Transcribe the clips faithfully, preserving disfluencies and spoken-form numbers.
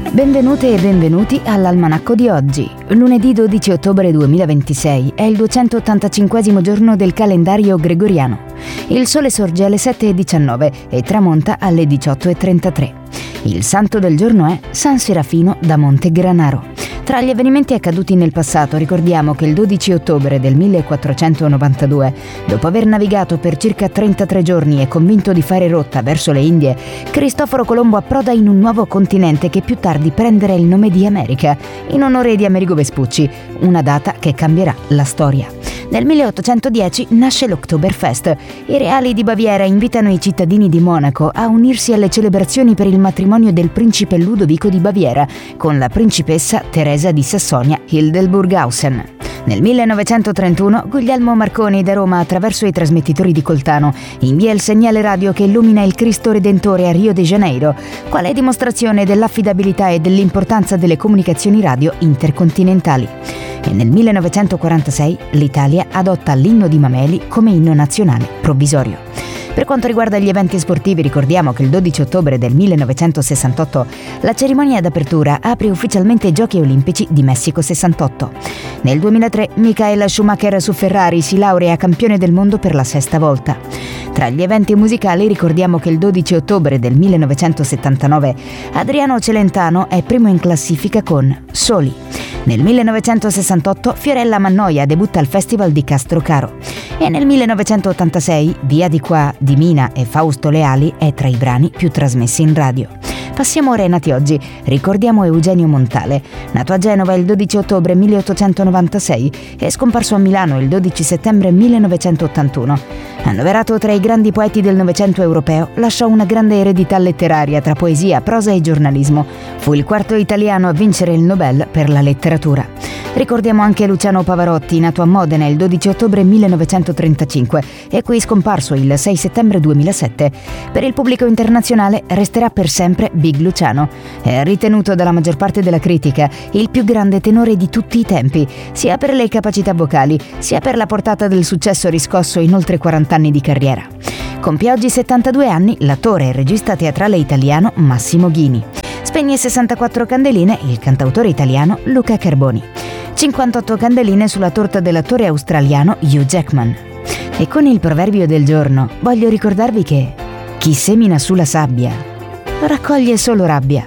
Benvenute e benvenuti all'Almanacco di oggi. Lunedì dodici ottobre duemilaventisei è il duecentottantacinquesimo giorno del calendario gregoriano. Il sole sorge alle sette e diciannove e tramonta alle diciotto e trentatré. Il santo del giorno è San Serafino da Montegranaro. Tra gli avvenimenti accaduti nel passato ricordiamo che il dodici ottobre del millequattrocentonovantadue, dopo aver navigato per circa trentatré giorni e convinto di fare rotta verso le Indie, Cristoforo Colombo approda in un nuovo continente che più tardi prenderà il nome di America, in onore di Amerigo Vespucci, una data che cambierà la storia. Nel milleottocentodieci nasce l'Oktoberfest. I reali di Baviera invitano i cittadini di Monaco a unirsi alle celebrazioni per il matrimonio del principe Ludovico di Baviera con la principessa Teresa di Sassonia-Hildburghausen. Nel millenovecentotrentuno Guglielmo Marconi da Roma, attraverso i trasmettitori di Coltano, invia il segnale radio che illumina il Cristo Redentore a Rio de Janeiro, quale dimostrazione dell'affidabilità e dell'importanza delle comunicazioni radio intercontinentali. E nel millenovecentoquarantasei l'Italia adotta l'inno di Mameli come inno nazionale provvisorio. Per quanto riguarda gli eventi sportivi, ricordiamo che il dodici ottobre del millenovecentosessantotto la cerimonia d'apertura apre ufficialmente i Giochi Olimpici di Messico sessantotto. Nel duemilatré Michael Schumacher su Ferrari si laurea campione del mondo per la sesta volta. Tra gli eventi musicali ricordiamo che il dodici ottobre del millenovecentosettantanove Adriano Celentano è primo in classifica con Soli. Nel millenovecentosessantotto Fiorella Mannoia debutta al Festival di Castrocaro e nel millenovecentottantasei Via di qua di Mina e Fausto Leali è tra i brani più trasmessi in radio. Passiamo ora ai nati oggi. Ricordiamo Eugenio Montale, nato a Genova il dodici ottobre milleottocentonovantasei e scomparso a Milano il dodici settembre millenovecentottantuno. Annoverato tra i grandi poeti del Novecento europeo, lasciò una grande eredità letteraria tra poesia, prosa e giornalismo. Fu il quarto italiano a vincere il Nobel per la letteratura. Ricordiamo anche Luciano Pavarotti, nato a Modena il dodici ottobre millenovecentotrentacinque e qui scomparso il sei settembre duemilasette. Per il pubblico internazionale resterà per sempre Big Luciano. È ritenuto dalla maggior parte della critica il più grande tenore di tutti i tempi, sia per le capacità vocali, sia per la portata del successo riscosso in oltre quaranta anni di carriera. Compie oggi settantadue anni l'attore e regista teatrale italiano Massimo Ghini. Spegne sessantaquattro candeline il cantautore italiano Luca Carboni. cinquantotto candeline sulla torta dell'attore australiano Hugh Jackman. E con il proverbio del giorno voglio ricordarvi che chi semina sulla sabbia raccoglie solo rabbia.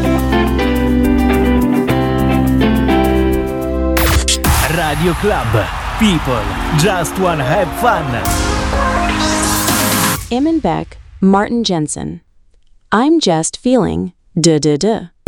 Radio Club. People just wanna have fun. Emmenbeck, Martin Jensen. I'm just feeling duh duh duh.